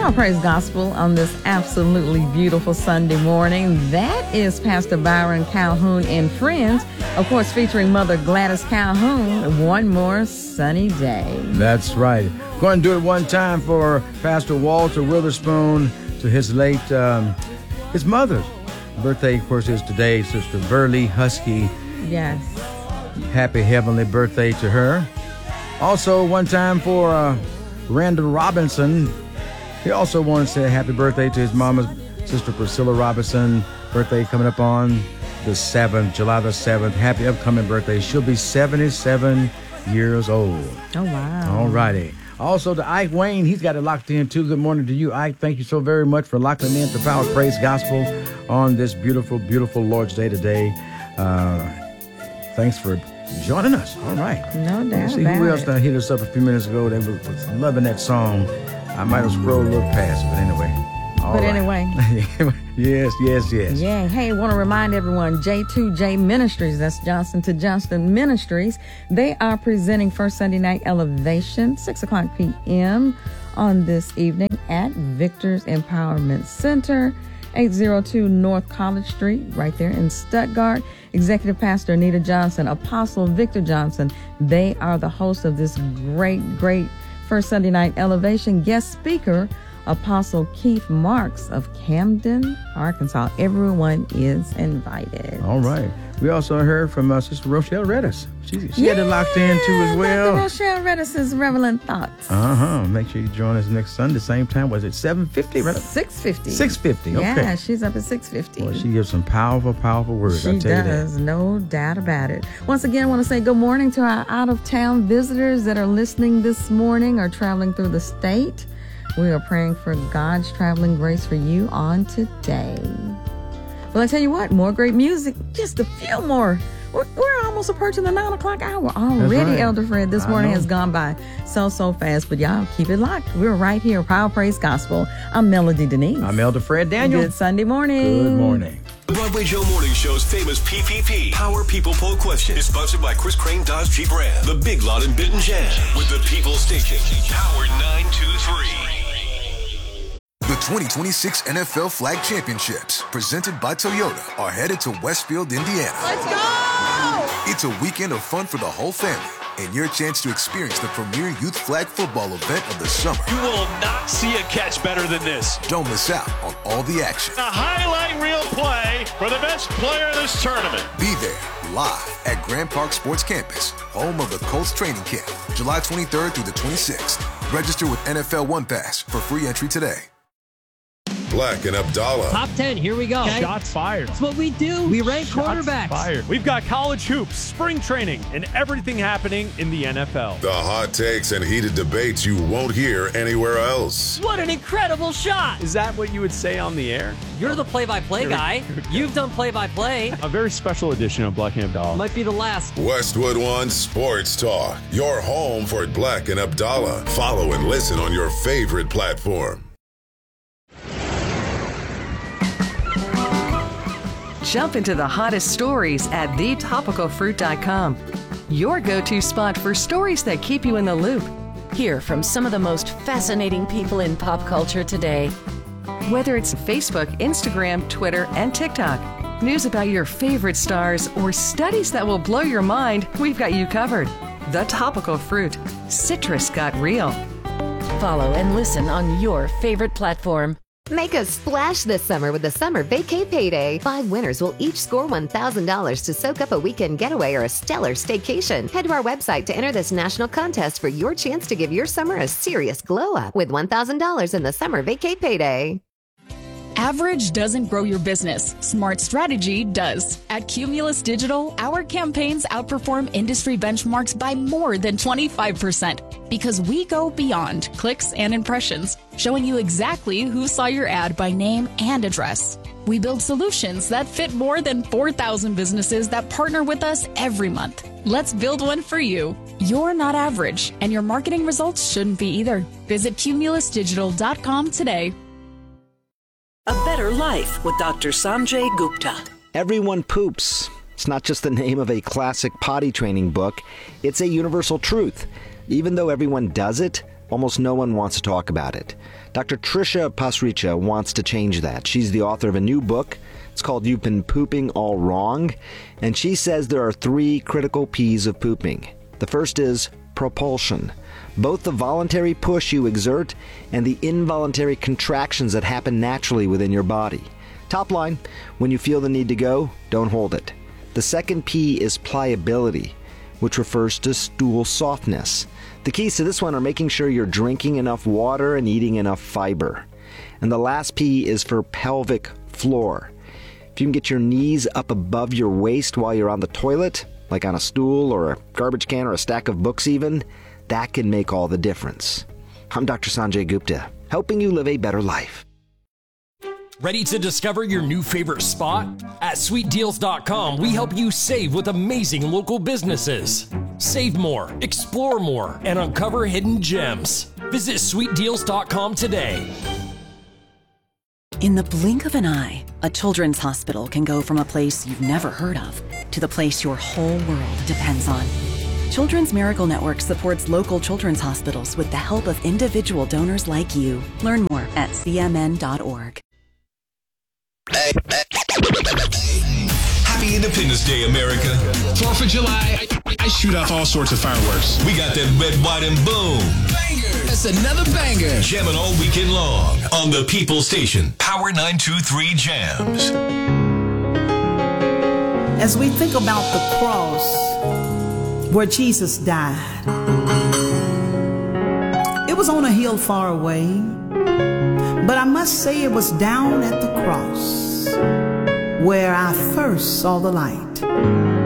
Power Praise Gospel on this absolutely beautiful Sunday morning. That is Pastor Byron Calhoun and Friends, of course, featuring Mother Gladys Calhoun, One More Sunny Day. That's right. Going to do it one time for Pastor Walter Witherspoon, to his late, his mother's birthday, of course, is today, Sister Burley Husky. Yes. Happy heavenly birthday to her. Also, one time for Randall Robinson. He also wanted to say happy birthday to his mama's Sister Priscilla Robinson. Birthday coming up on the 7th, July the 7th. Happy upcoming birthday. She'll be 77 years old. Oh, wow. All righty. Also to Ike Wayne, he's got it locked in too. Good morning to you, Ike. Thank you so very much for locking in the Power Praise Gospel on this beautiful, beautiful Lord's Day today. Thanks for joining us. All right. No doubt. See who else hit us up a few minutes ago. They was loving that song. I might have scrolled a little past it, but anyway. Anyway. Yes. Yeah. Hey, want to remind everyone, J2J Ministries, that's Johnson to Johnston Ministries, they are presenting First Sunday Night Elevation, 6 o'clock p.m. on this evening at Victor's Empowerment Center, 802 North College Street, right there in Stuttgart. Executive Pastor Anita Johnson, Apostle Victor Johnson, they are the hosts of this great First Sunday Night Elevation. Guest speaker, Apostle Keith Marks of Camden, Arkansas. Everyone is invited. All right. We also heard from Sister Rochelle Redis. She had it locked in too as well. Dr. Rochelle Redis' Relevant Thoughts. Make sure you join us next Sunday, same time. Was it 7:50? Right? 6:50. 6:50. Okay. Yeah, she's up at 6:50. Well, she gives some powerful words. She does, no doubt about it. Once again, I want to say good morning to our out-of-town visitors that are listening this morning or traveling through the state. We are praying for God's traveling grace for you on today. Well, I tell you what, more great music, just a few more. We're almost approaching the 9 o'clock hour already, right. Elder Fred. This morning has gone by so fast, but y'all keep it locked. We're right here, Power Praise Gospel. I'm Melody Denise. I'm Elder Fred Daniel. Good Sunday morning. Good morning. The Broadway Joe Morning Show's famous PPP, Power People Poll Question, is sponsored by Chris Crane Dodge Jeep Ram, the Big Lot in Benton Jam, with the People Station, Power 923. The 2026 NFL Flag Championships, presented by Toyota, are headed to Westfield, Indiana. Let's go! It's a weekend of fun for the whole family and your chance to experience the premier youth flag football event of the summer. You will not see a catch better than this. Don't miss out on all the action. A highlight reel play for the best player in this tournament. Be there live at Grand Park Sports Campus, home of the Colts training camp, July 23rd through the 26th. Register with NFL One Pass for free entry today. Black and Abdallah. Top 10, here we go. Okay. Shots fired. That's what we do. We rank quarterbacks. Fired. We've got college hoops, spring training, and everything happening in the NFL. The hot takes and heated debates you won't hear anywhere else. What an incredible shot. Is that what you would say on the air? You're the play-by-play guy. You've done play-by-play. A very special edition of Black and Abdallah. Might be the last. Westwood One Sports Talk. Your home for Black and Abdallah. Follow and listen on your favorite platform. Jump into the hottest stories at thetopicalfruit.com. Your go-to spot for stories that keep you in the loop. Hear from some of the most fascinating people in pop culture today. Whether it's Facebook, Instagram, Twitter, and TikTok, news about your favorite stars, or studies that will blow your mind, we've got you covered. The Topical Fruit. Citrus got real. Follow and listen on your favorite platform. Make a splash this summer with the Summer Vacay Payday. 5 winners will each score $1,000 to soak up a weekend getaway or a stellar staycation. Head to our website to enter this national contest for your chance to give your summer a serious glow up with $1,000 in the Summer Vacay Payday. Average doesn't grow your business. Smart strategy does. At Cumulus Digital, our campaigns outperform industry benchmarks by more than 25% because we go beyond clicks and impressions, showing you exactly who saw your ad by name and address. We build solutions that fit more than 4,000 businesses that partner with us every month. Let's build one for you. You're not average, and your marketing results shouldn't be either. Visit cumulusdigital.com today. A Better Life with Dr. Sanjay Gupta. Everyone poops. It's not just the name of a classic potty training book. It's a universal truth. Even though everyone does it, almost no one wants to talk about it. Dr. Tricia Pasricha wants to change that. She's the author of a new book. It's called You've Been Pooping All Wrong. And she says there are 3 critical P's of pooping. The first is propulsion. Both the voluntary push you exert and the involuntary contractions that happen naturally within your body. Top line, when you feel the need to go, don't hold it. The second P is pliability, which refers to stool softness. The keys to this one are making sure you're drinking enough water and eating enough fiber. And the last P is for pelvic floor. If you can get your knees up above your waist while you're on the toilet, like on a stool or a garbage can or a stack of books even, that can make all the difference. I'm Dr. Sanjay Gupta, helping you live a better life. Ready to discover your new favorite spot? At sweetdeals.com, we help you save with amazing local businesses. Save more, explore more, and uncover hidden gems. Visit sweetdeals.com today. In the blink of an eye, a children's hospital can go from a place you've never heard of to the place your whole world depends on. Children's Miracle Network supports local children's hospitals with the help of individual donors like you. Learn more at cmn.org. Happy Independence Day, America. 4th of July, I shoot off all sorts of fireworks. We got that red, white, and boom. Banger. That's another banger. Jamming all weekend long on the People Station. Power 923 Jams. As we think about the cross where Jesus died, it was on a hill far away, but I must say it was down at the cross where I first saw the light.